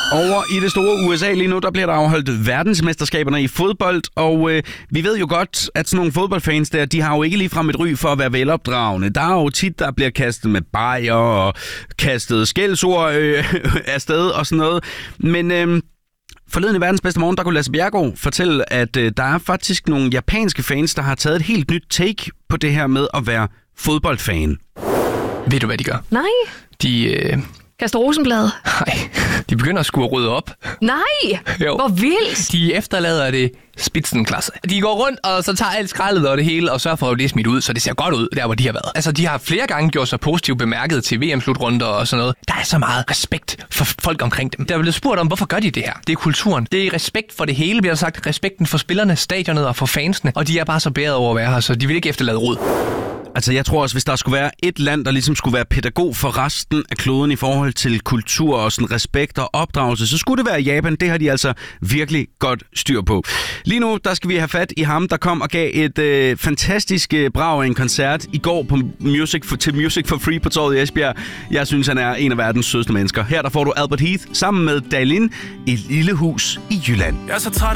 Over i det store USA lige nu, der bliver der afholdt verdensmesterskaberne i fodbold, og vi ved jo godt, at sådan nogle fodboldfans der, de har jo ikke ligefrem et ry for at være velopdragende. Der er jo tit, der bliver kastet med bajer og kastet skældsord afsted og sådan noget. Men forleden i Verdens Bedste Morgen, der kunne Lasse Bjerregaard fortælle, at der er faktisk nogle japanske fans, der har taget et helt nyt take på det her med at være fodboldfan. Ved du, hvad de gør? Nej. De Kaster rosenblad. Nej, de begynder at skulle rydde op. Nej, jo. Hvor vildt. De efterlader det spidsenklasse. De går rundt, og så tager alt skraldet og det hele, og sørger for, at det er smidt ud, så det ser godt ud, der hvor de har været. Altså, de har flere gange gjort sig positivt bemærket til VM-slutrunder og sådan noget. Der er så meget respekt for folk omkring dem. Der er blevet spurgt om, hvorfor gør de det her? Det er kulturen. Det er respekt for det hele, bliver der sagt. Respekten for spillerne, stadionet og for fansene. Og de er bare så bæret over at være her, så de vil ikke efterlade rod. Altså, jeg tror også, hvis der skulle være et land, der ligesom skulle være pædagog for resten af kloden i forhold til kultur og sådan respekt og opdragelse, så skulle det være Japan. Det har de altså virkelig godt styr på. Lige nu, der skal vi have fat i ham, der kom og gav et fantastisk brag af en koncert i går på Music for Free på Torvet i Esbjerg. Jeg synes, han er en af verdens sødeste mennesker. Her der får du Albert Heath sammen med Dalin i et lille hus i Jylland. Jeg er så træt